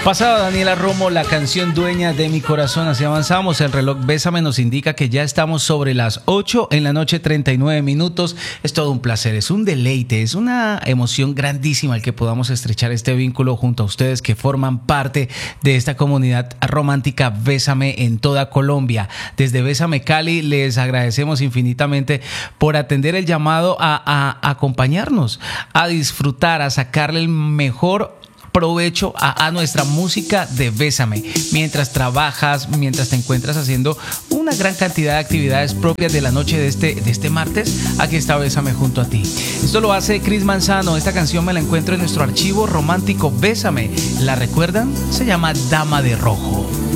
Pasaba Daniela Romo, la canción Dueña de mi corazón. Así avanzamos. El reloj Bésame nos indica que ya estamos sobre las 8 en la noche, 39 minutos. Es todo un placer, es un deleite, es una emoción grandísima el que podamos estrechar este vínculo junto a ustedes que forman parte de esta comunidad romántica Bésame en toda Colombia. Desde Bésame Cali les agradecemos infinitamente por atender el llamado a acompañarnos, a disfrutar, a sacarle el mejor provecho a nuestra música de Bésame. Mientras trabajas, mientras te encuentras haciendo una gran cantidad de actividades propias de la noche de este martes, aquí está Bésame junto a ti. Esto lo hace Chris Manzano. Esta canción me la encuentro en nuestro archivo romántico Bésame. ¿La recuerdan? Se llama Dama de Rojo.